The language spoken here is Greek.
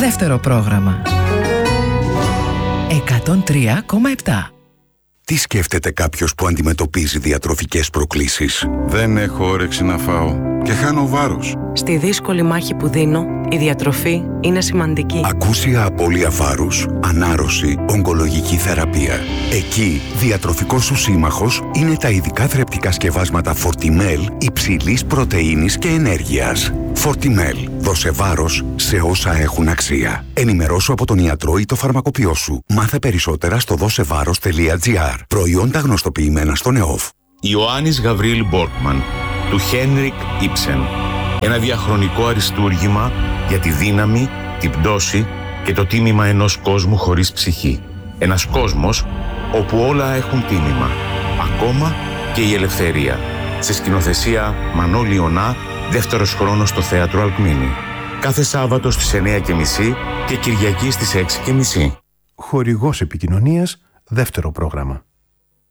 Δεύτερο πρόγραμμα. 103,7. Τι σκέφτεται κάποιος που αντιμετωπίζει διατροφικές προκλήσεις? Δεν έχω όρεξη να φάω και χάνω βάρος. Στη δύσκολη μάχη που δίνω, η διατροφή είναι σημαντική. Ακούσια απώλεια βάρους, ανάρρωση, ογκολογική θεραπεία. Εκεί, διατροφικός σου σύμμαχος είναι τα ειδικά θρεπτικά σκευάσματα Fortimel υψηλής πρωτεΐνης και ενέργειας. Fortimel. Δώσε βάρος σε όσα έχουν αξία. Ενημερώσου από τον ιατρό ή το φαρμακοποιό σου. Μάθε περισσότερα στο δώσεβάρος.gr. Προϊόντα γνωστοποιημένα στον ΕΟΦ. Ιωάννης Γαβρίλ Μπόρκμαν, του Χένρικ Ήψεν. Ένα διαχρονικό αριστούργημα για τη δύναμη, την πτώση και το τίμημα ενός κόσμου χωρίς ψυχή. Ένας κόσμος όπου όλα έχουν τίμημα, ακόμα και η ελευθερία. Σε σκηνοθεσία Μανώλη Ιωνά, δεύτερος χρόνος στο Θέατρο Αλκμίνη. Κάθε Σάββατο στις 9:30 και Κυριακή στις 6:30. Χορηγός επικοινωνίας, δεύτερο πρόγραμμα.